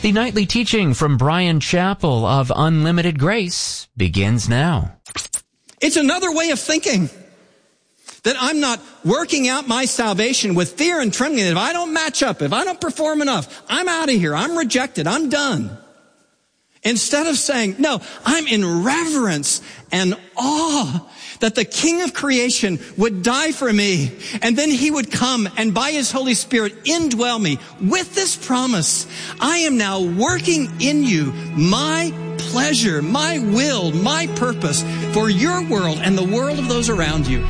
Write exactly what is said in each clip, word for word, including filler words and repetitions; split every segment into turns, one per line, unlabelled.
The nightly teaching from Bryan Chapell of Unlimited Grace begins now.
It's another way of thinking that I'm not working out my salvation with fear and trembling. If I don't match up, if I don't perform enough, I'm out of here. I'm rejected. I'm done. Instead of saying, no, I'm in reverence and awe that the King of creation would die for me, and then he would come and by his Holy Spirit indwell me with this promise. I am now working in you my pleasure, my will, my purpose for your world and the world of those around you.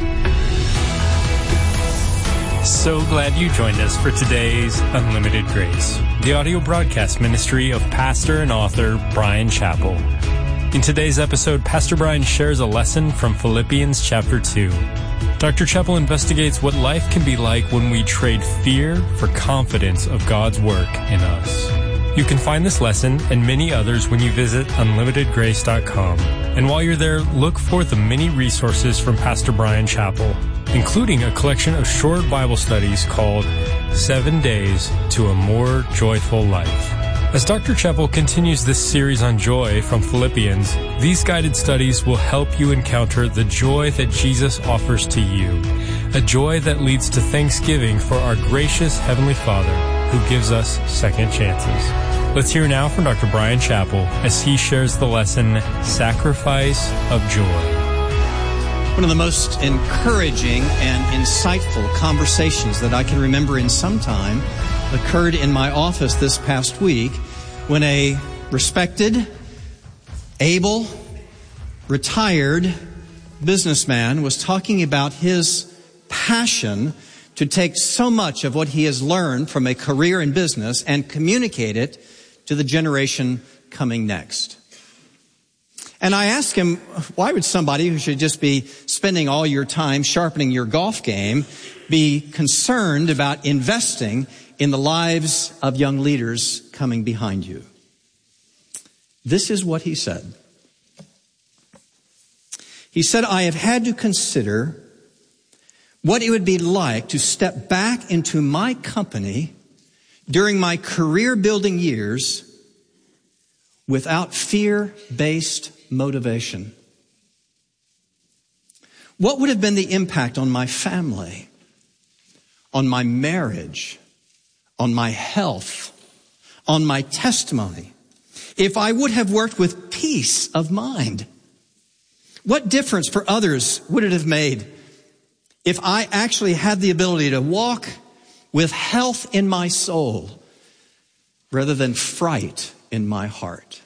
So glad you joined us for today's Unlimited Grace, the audio broadcast ministry of pastor and author Bryan Chapell. In today's episode, Pastor Bryan shares a lesson from Philippians chapter two. Doctor Chapell investigates what life can be like when we trade fear for confidence of God's work in us. You can find this lesson and many others when you visit unlimited grace dot com. And while you're there, look for the many resources from Pastor Bryan Chapell, including a collection of short Bible studies called Seven Days to a More Joyful Life. As Doctor Chapell continues this series on joy from Philippians, these guided studies will help you encounter the joy that Jesus offers to you, a joy that leads to thanksgiving for our gracious Heavenly Father who gives us second chances. Let's hear now from Doctor Bryan Chapell as he shares the lesson, Sacrifice of Joy.
One of the most encouraging and insightful conversations that I can remember in some time occurred in my office this past week when a respected, able, retired businessman was talking about his passion to take so much of what he has learned from a career in business and communicate it to the generation coming next. And I asked him, why would somebody who should just be spending all your time sharpening your golf game be concerned about investing in the lives of young leaders coming behind you? This is what he said. He said, I have had to consider what it would be like to step back into my company during my career building years without fear-based motivation. What would have been the impact on my family, on my marriage, on my health, on my testimony, if I would have worked with peace of mind? What difference for others would it have made if I actually had the ability to walk with health in my soul rather than fright in my heart?